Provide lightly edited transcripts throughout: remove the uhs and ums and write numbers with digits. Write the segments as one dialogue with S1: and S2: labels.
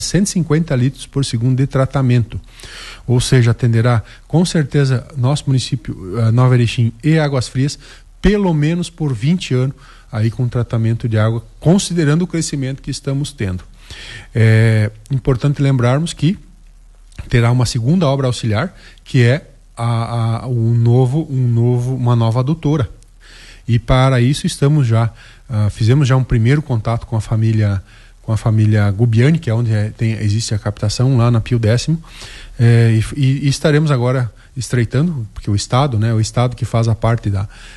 S1: 150 litros por segundo de tratamento, ou seja, atenderá com certeza nosso município, Nova Erechim e Águas Frias, pelo menos por 20 anos, aí com tratamento de água, considerando o crescimento que estamos tendo. É importante lembrarmos que terá uma segunda obra auxiliar, que é uma nova adutora. E para isso estamos fizemos já um primeiro contato com a família Gubiani, que é onde existe a captação, lá na Pio X, e estaremos agora estreitando, porque o Estado que faz a parte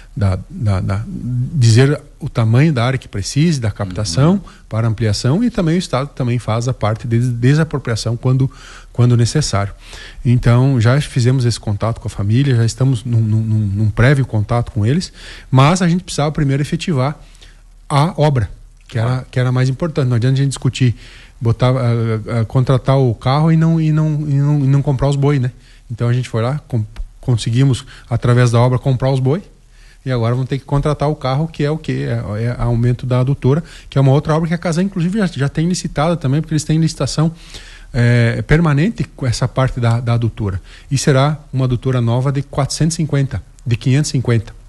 S1: dizer o tamanho da área que precise, da captação para ampliação, e também o Estado também faz a parte de desapropriação quando necessário. Então já fizemos esse contato com a família, já estamos num prévio contato com eles, mas a gente precisava primeiro efetivar a obra, que era mais importante. Não adianta a gente discutir, contratar o carro e não comprar os boi, né? Então a gente foi lá, conseguimos através da obra comprar os boi, e agora vamos ter que contratar o carro, que é o que? É aumento da adutora, que é uma outra obra que a Casan inclusive já tem licitada também, porque eles têm licitação permanente com essa parte da adutora. E será uma adutora nova de 550.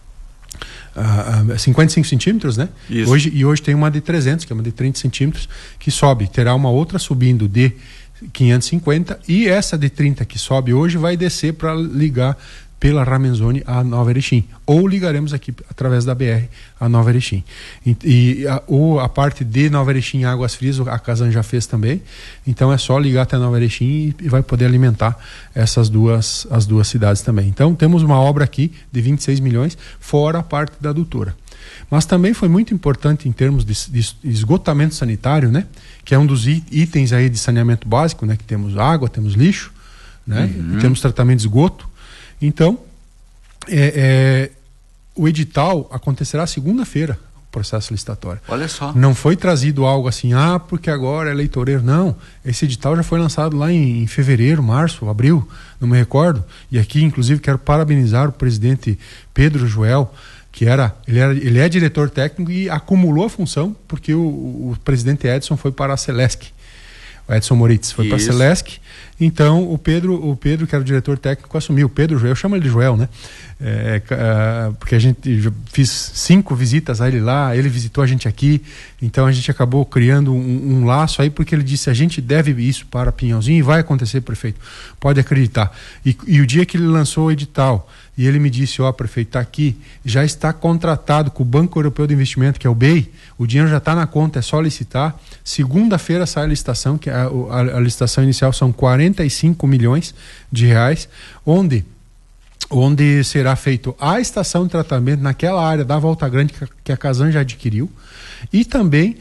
S1: 55 centímetros, né? Hoje tem uma de 300, que é uma de 30 centímetros, que sobe. Terá uma outra subindo de 550, e essa de 30 que sobe hoje vai descer para ligar pela Ramenzoni a Nova Erechim, ou ligaremos aqui através da BR a Nova Erechim. A parte de Nova Erechim e Águas Frias a Casan já fez também, então é só ligar até Nova Erechim e vai poder alimentar as duas cidades também. Então temos uma obra aqui de 26 milhões, fora a parte da adutora. Mas também foi muito importante em termos de esgotamento sanitário, né? Que é um dos itens aí de saneamento básico, né? Que temos água, temos lixo, né? Temos tratamento de esgoto. Então, o edital acontecerá segunda-feira, o processo licitatório.
S2: Olha só.
S1: Não foi trazido algo assim, porque agora é eleitoreiro. Não, esse edital já foi lançado lá em fevereiro, março, abril, não me recordo. E aqui, inclusive, quero parabenizar o presidente Pedro Joel, que ele é diretor técnico e acumulou a função, porque o presidente Edson foi para a Celesc. O Edson Moritz foi para a Celesc. Então o Pedro, que era o diretor técnico, assumiu. O Pedro Joel, eu chamo ele de Joel, né? Porque a gente fiz 5 visitas a ele lá, ele visitou a gente aqui, então a gente acabou criando um laço aí, porque ele disse: a gente deve isso para Pinhalzinho e vai acontecer, prefeito, pode acreditar. E o dia que ele lançou o edital e ele me disse: prefeito, está aqui, já está contratado com o Banco Europeu de Investimento, que é o BEI, o dinheiro já está na conta, é só licitar. Segunda-feira sai a licitação, que a licitação inicial são 45 milhões de reais, onde será feito a estação de tratamento naquela área da Volta Grande que a Casan já adquiriu, e também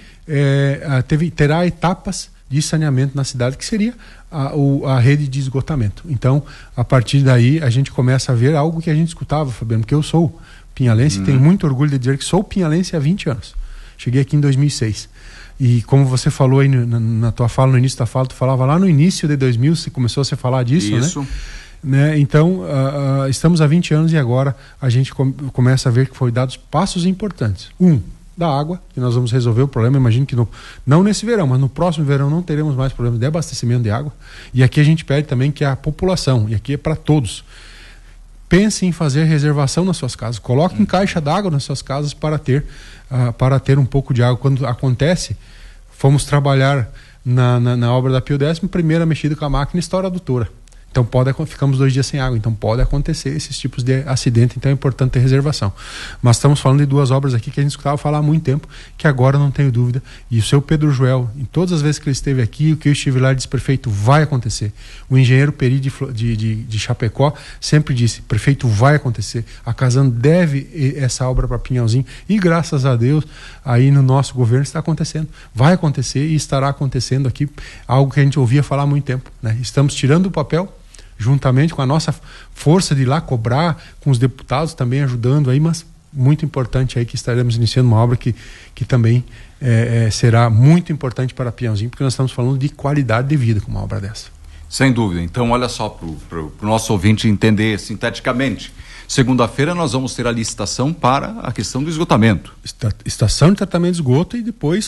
S1: terá etapas de saneamento na cidade, que seria a rede de esgotamento. Então, a partir daí, a gente começa a ver algo que a gente escutava, Fabiano, porque eu sou pinhalense e tenho muito orgulho de dizer que sou pinhalense há 20 anos. Cheguei aqui em 2006. E como você falou aí na tua fala, no início da fala, tu falava lá no início de 2000, você começou a se falar disso, né? Então, estamos há 20 anos e agora a gente começa a ver que foram dados passos importantes. Da água, que nós vamos resolver o problema. Imagino que não nesse verão, mas no próximo verão não teremos mais problemas de abastecimento de água. E aqui a gente pede também que a população, e aqui é para todos, pense em fazer reservação nas suas casas. Coloque em caixa d'água nas suas casas para ter um pouco de água. Quando acontece, fomos trabalhar na obra da Pio X, primeira mexida com a máquina, estoura a adutora. Então ficamos 2 dias sem água, então pode acontecer esses tipos de acidente, então é importante ter reservação. Mas estamos falando de 2 obras aqui que a gente escutava falar há muito tempo, que agora não tenho dúvida, e o seu Pedro Joel, em todas as vezes que ele esteve aqui, o que eu estive lá, ele disse: prefeito, vai acontecer. O engenheiro Peri de Chapecó sempre disse: prefeito, vai acontecer. A Casan deve essa obra para Pinhalzinho, e graças a Deus, aí no nosso governo está acontecendo. Vai acontecer e estará acontecendo aqui, algo que a gente ouvia falar há muito tempo, né? Estamos tirando do papel, juntamente com a nossa força de ir lá cobrar, com os deputados também ajudando aí, mas muito importante aí que estaremos iniciando uma obra que também será muito importante para Pinhalzinho, porque nós estamos falando de qualidade de vida com uma obra dessa.
S2: Sem dúvida. Então, olha só, para o nosso ouvinte entender sinteticamente, segunda-feira nós vamos ter a licitação para a questão do esgotamento.
S1: Estação de tratamento de esgoto, e depois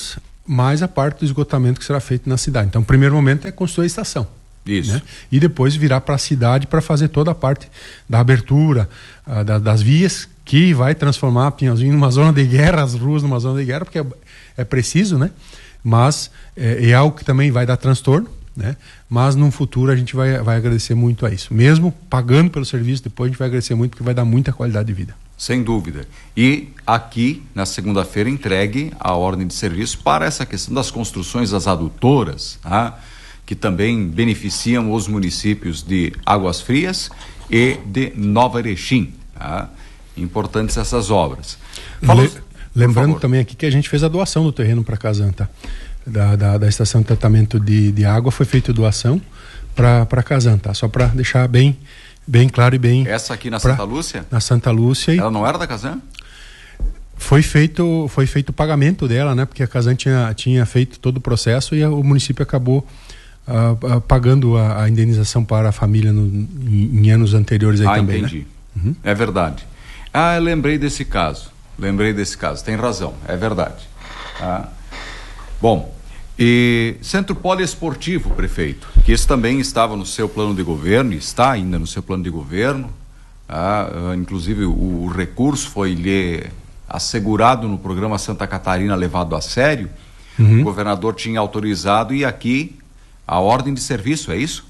S1: mais a parte do esgotamento que será feito na cidade. Então, o primeiro momento é construir a estação.
S2: Isso.
S1: Né? E depois virar para a cidade para fazer toda a parte da abertura das vias, que vai transformar Pinhalzinho numa zona de guerra, as ruas numa zona de guerra, porque é preciso, né? Mas é algo que também vai dar transtorno, né? Mas num futuro a gente vai agradecer muito a isso. Mesmo pagando pelo serviço, depois a gente vai agradecer muito, porque vai dar muita qualidade de vida.
S2: Sem dúvida. E aqui, na segunda-feira, entregue a ordem de serviço para essa questão das construções das adutoras, tá? Que também beneficiam os municípios de Águas Frias e de Nova Erechim. Tá? Importantes essas obras.
S1: Lembrando também aqui que a gente fez a doação do terreno para Casan, tá? Da estação de tratamento de água foi feita doação para Casan, tá? Só para deixar bem claro e bem...
S2: Essa aqui na Santa Lúcia?
S1: Na Santa Lúcia.
S2: Ela não era da Casan?
S1: Foi feito o pagamento dela, né? Porque a Casan tinha feito todo o processo e o município acabou pagando a indenização para a família em anos anteriores aí também.
S2: Entendi.
S1: Né? Uhum.
S2: É verdade. Eu lembrei desse caso. Tem razão, é verdade. Bom, e Centro Poliesportivo, prefeito, que esse também estava no seu plano de governo, está ainda no seu plano de governo, inclusive o recurso foi lhe assegurado no programa Santa Catarina levado a sério. O governador tinha autorizado e aqui a ordem de serviço, é isso?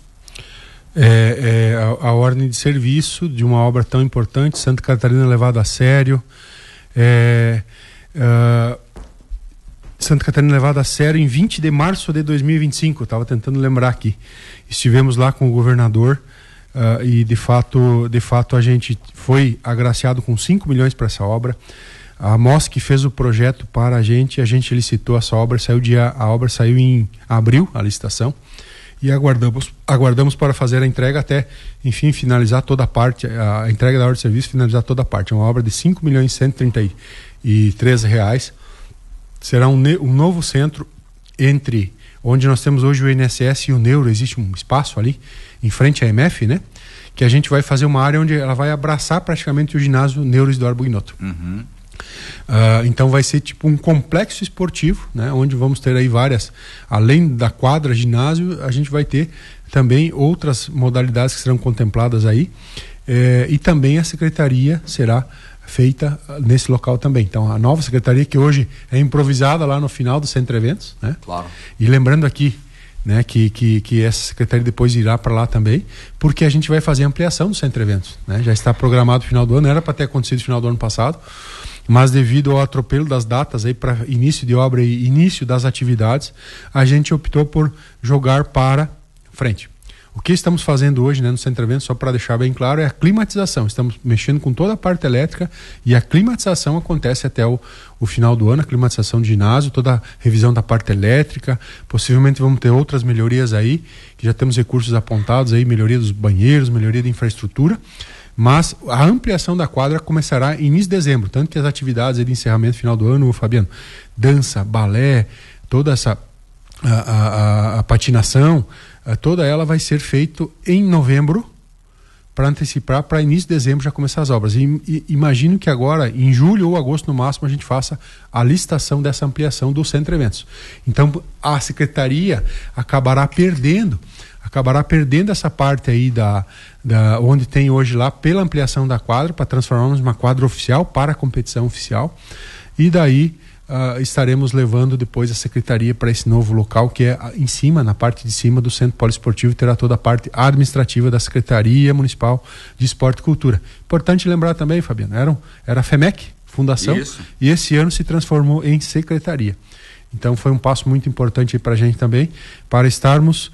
S1: A ordem de serviço de uma obra tão importante, Santa Catarina levado a sério. Santa Catarina levado a sério em 20 de março de 2025, eu estava tentando lembrar aqui. Estivemos lá com o governador e de fato a gente foi agraciado com 5 milhões para essa obra. A MOS que fez o projeto para a gente licitou essa obra, a obra saiu em abril, a licitação, e aguardamos para fazer a entrega até, enfim, finalizar toda a parte, a entrega da ordem de serviço, finalizar toda a parte. É uma obra de R$5.133,00. Será um novo centro entre onde nós temos hoje o INSS e o Neuro, existe um espaço ali, em frente à MF, né? Que a gente vai fazer uma área onde ela vai abraçar praticamente o ginásio Neuro Isidoro Bugnotto. Então vai ser tipo um complexo esportivo, né, onde vamos ter aí várias, além da quadra, ginásio, a gente vai ter também outras modalidades que serão contempladas aí, e também a secretaria será feita nesse local também. Então a nova secretaria, que hoje é improvisada lá no final do Centro Eventos, né? Claro. E lembrando aqui, né, que essa secretaria depois irá para lá também, porque a gente vai fazer ampliação do Centro Eventos, né? Já está programado no final do ano, era para ter acontecido no final do ano passado, mas devido ao atropelo das datas aí para início de obra e início das atividades, a gente optou por jogar para frente. O que estamos fazendo hoje, né, no Centro Eventos, só para deixar bem claro, é a climatização. Estamos mexendo com toda a parte elétrica e a climatização acontece até o final do ano, a climatização de ginásio, toda a revisão da parte elétrica. Possivelmente vamos ter outras melhorias aí, que já temos recursos apontados aí, melhoria dos banheiros, melhoria da infraestrutura. Mas a ampliação da quadra começará em início de dezembro, tanto que as atividades de encerramento final do ano, Fabiano, dança, balé, toda essa a patinação, toda ela vai ser feito em novembro, para antecipar, para início de dezembro já começar as obras. E imagino que agora, em julho ou agosto no máximo, a gente faça a licitação dessa ampliação do Centro Eventos. Então a secretaria acabará perdendo essa parte aí onde tem hoje lá, pela ampliação da quadra, para transformarmos uma quadra oficial para a competição oficial, e daí estaremos levando depois a secretaria para esse novo local, que é em cima, na parte de cima do Centro Poliesportivo, terá toda a parte administrativa da Secretaria Municipal de Esporte e Cultura. Importante lembrar também, Fabiano, era a FEMEC, fundação. Isso. E esse ano se transformou em secretaria. Então foi um passo muito importante para a gente também, para estarmos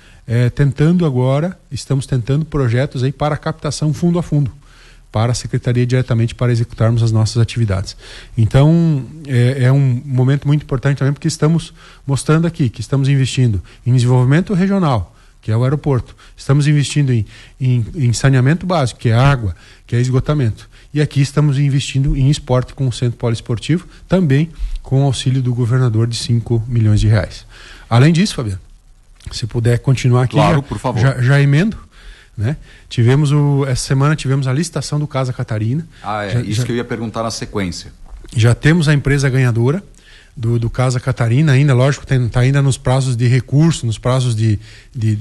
S1: estamos tentando projetos aí para captação fundo a fundo, para a secretaria diretamente, para executarmos as nossas atividades. Então é um momento muito importante também, porque estamos mostrando aqui que estamos investindo em desenvolvimento regional, que é o aeroporto, estamos investindo em saneamento básico, que é água, que é esgotamento, e aqui estamos investindo em esporte com o Centro Poliesportivo, também com o auxílio do governador de R$5 milhões. Além disso, Fabiano, se puder continuar aqui,
S2: claro, por favor.
S1: Já emendo, né? Essa semana tivemos a licitação do Casa Catarina.
S2: Que eu ia perguntar na sequência.
S1: Já temos a empresa ganhadora. do Casa Catarina ainda, lógico, está ainda nos prazos de recurso, nos prazos de